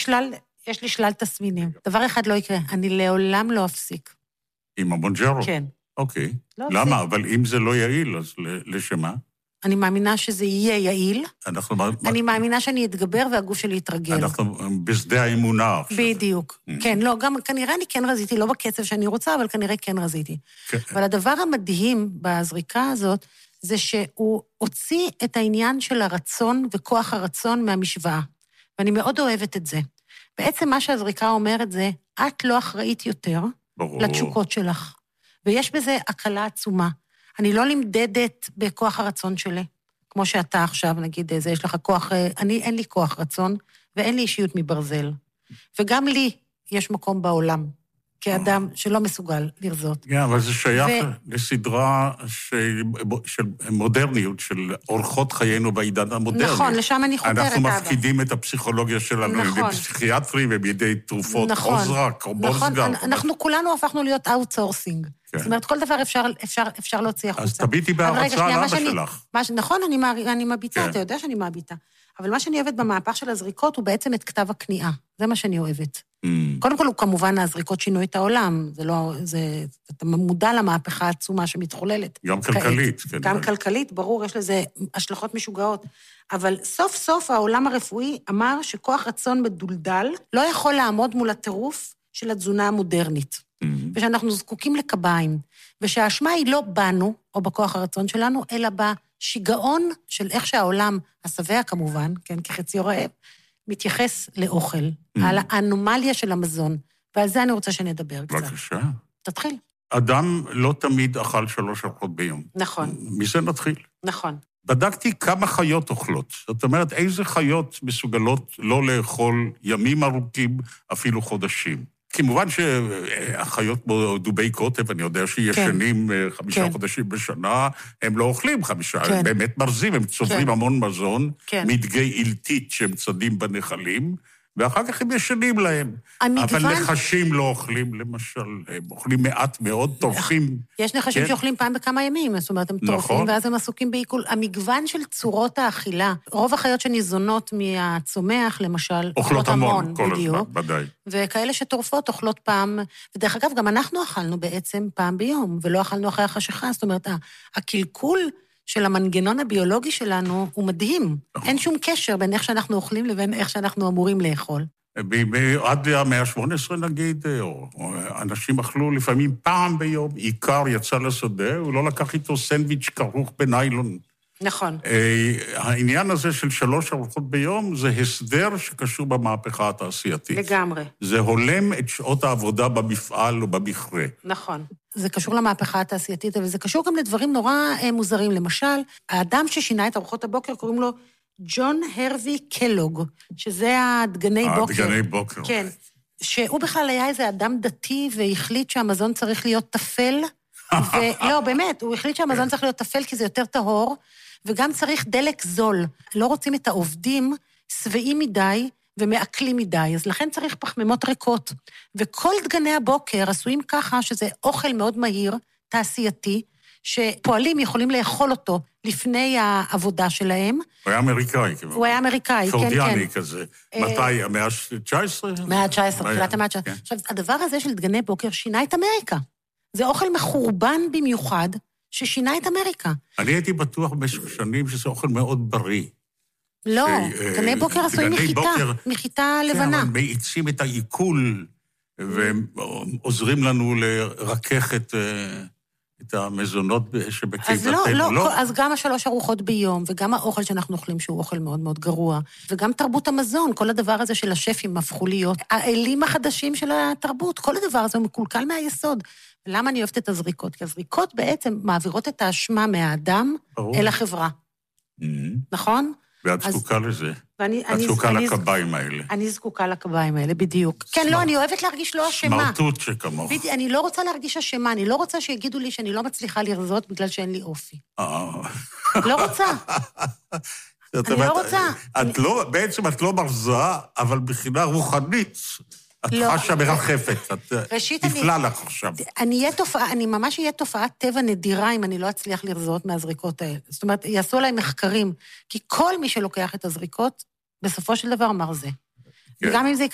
יש לי שלל תסמינים. דבר אחד לא יקרה, אני לעולם לא אפסיק. עם המונג'רו? כן. אוקיי. לא למה? אבל אם זה לא יעיל, אז לשמה? אני מאמינה שזה יהיה יעיל. אני מאמינה שאני אתגבר והגוף שלי יתרגל. אנחנו בשדה האמונה. בדיוק. כן, לא, גם כנראה אני כן רזיתי, לא בקצב שאני רוצה, אבל כנראה כן רזיתי. אבל הדבר המדהים בזריקה הזאת, זה שהוא הוציא את העניין של הרצון וכוח הרצון מהמשוואה. ואני מאוד אוהבת את זה. בעצם מה שהזריקה אומרת זה, את לא אחראית יותר לתשוקות שלך. ויש בזה הקלה עצומה. אני לא נמדדת בכוח הרצון שלי, כמו שאתה עכשיו, נגיד, יש לך כוח, אין לי כוח רצון, ואין לי אישיות מברזל. וגם לי יש מקום בעולם, כאדם שלא מסוגל לרזות. אבל זה שייך לסדרה של מודרניות, של אורחות חיינו בעידן המודרני. נכון, לשם אני חותרת. אנחנו מפקידים את הפסיכולוגיה שלנו, בידי פסיכיאטרים ובידי תרופות, עוזרק או בורסגר. אנחנו כולנו הפכנו להיות אאוטסורסינג. זאת אומרת, כל דבר אפשר להוציא החוצה. אז תביטי בהרצאה על אבא שלך. נכון, אני מביטה, אתה יודע שאני מביטה. אבל מה שאני אוהבת במהפך של הזריקות הוא בעצם את כתב הכניעה. זה מה שאני אוהבת. קודם כל, הוא כמובן, הזריקות שינו את העולם. זה לא, אתה מודע למהפכה העצומה שמתחוללת. גם כלכלית. גם כלכלית, ברור, יש לזה השלכות משוגעות. אבל סוף סוף העולם הרפואי אמר שכוח רצון מדולדל לא יכול לעמוד מול הטירוף של התזונה המודרנית. ושאנחנו זקוקים לקביים. ושהאשמה היא לא בנו, או בכוח הרצון שלנו, אלא בשיגעון של איך שהעולם, השבע כמובן, כן, כחציו רעב, מתייחס לאוכל, על האנומליה של המזון. ועל זה אני רוצה שנדבר קצת. בבקשה. תתחיל. אדם לא תמיד אכל 3 ארוחות ביום. נכון. מזה נתחיל. נכון. בדקתי כמה חיות אוכלות. זאת אומרת, איזה חיות מסוגלות לא לאכול ימים ארוכים, אפילו חודשים. כמובן שהחיות כמו דובי קוטב, אני יודע שישנים 5 חודשים בשנה, הם לא אוכלים 5, הם באמת מרזים, הם צוברים המון מזון, מדגי אילתית שהם צדים בנחלים, ואחר כך הם ישנים להם. אבל נחשים לא אוכלים, למשל, הם אוכלים מעט מאוד, טורפים. יש נחשים שאוכלים פעם בכמה ימים, זאת אומרת, הם טורפים, ואז הם עסוקים בעיכול. המגוון של צורות האכילה, רוב החיות שניזונות מהצומח, למשל, אוכלות המון, כל הזמן, ודאי. וכאלה שטורפות אוכלות פעם, ודרך אגב, גם אנחנו אכלנו בעצם פעם ביום, ולא אכלנו אחרי החשיכה, זאת אומרת, הקלקול של המנגנון הביולוגי שלנו הוא מדהים. אין שום קשר בין איך שאנחנו אוכלים לבין איך שאנחנו אמורים לאכול. עד המאה ה-18 נגיד, אנשים אכלו לפעמים פעם ביום, עיקר יצא לשדה, הוא לא לקח איתו סנדוויץ' כרוך בניילון. נכון. העניין הזה של 3 ארוחות ביום, זה הסדר שקשור במהפכה התעשייתית. לגמרי. זה הולם את שעות העבודה במפעל או במכרה. נכון. זה קשור למהפכה התעשייתית, אבל זה קשור גם לדברים נורא מוזרים. למשל, האדם ששינה את ארוחות הבוקר, קוראים לו ג'ון הרווי קלוג, שזה הדגני בוקר. הדגני בוקר. כן. שהוא בכלל היה איזה אדם דתי, והחליט שהמזון צריך להיות תפל, לא, באמת, הוא החליט שהמזון צריך להיות תפל, כי זה יותר טהור, וגם צריך דלק זול. לא רוצים את העובדים שבעים מדי ומעכלים מדי, אז לכן צריך פחמימות ריקות. וכל דגני הבוקר עשויים ככה שזה אוכל מאוד מהיר, תעשייתי, שפועלים יכולים לאכול אותו לפני העבודה שלהם. הוא היה אמריקאי. הוא היה אמריקאי, כן, כן. פורדיאני כזה. מתי? המאה ה-19? המאה ה-19, תחילת המאה ה-19. עכשיו, הדבר הזה של דגני בוקר שינה את אמריקה. זה אוכל מחורבן במיוחד, ששינה את אמריקה. אני הייתי בטוח במשך שנים שזה אוכל מאוד בריא. לא, דגני בוקר עשויים מחיטה לבנה. כן, מאיצים את העיכול, ועוזרים לנו לרכך את המזונות שבקיבתנו. אז לא, אז גם 3 ארוחות ביום, וגם האוכל שאנחנו אוכלים, שהוא אוכל מאוד מאוד גרוע, וגם תרבות המזון, כל הדבר הזה של השפים הפכו להיות האלים החדשים של התרבות, כל הדבר הזה הוא מקולקל מהיסוד. למה אני אוהבת את הזריקות? כי הזריקות בעצם מעבירות את האשמה מהאדם אל החברה. נכון? ואת זקוקה לזה. את זקוקה לקביים האלה. אני זקוקה לקביים האלה, בדיוק. כן, לא, אני אוהבת להרגיש לא אשמה. סמרטוט שכמוך. אני לא רוצה להרגיש אשמה, אני לא רוצה שיגידו לי שאני לא מצליחה לרזות בגלל שאין לי אופי. לא רוצה. אני לא רוצה. בעצם את לא מרזה, אבל בחינה רוחנית. את חשה מרחפת, את נפלא לך עכשיו. אני ממש אהיה תופעת טבע נדירה אם אני לא אצליח לרזות מהזריקות האלה. זאת אומרת, יעשו עליי מחקרים, כי כל מי שלוקח את הזריקות, בסופו של דבר מרזה. וגם אם זה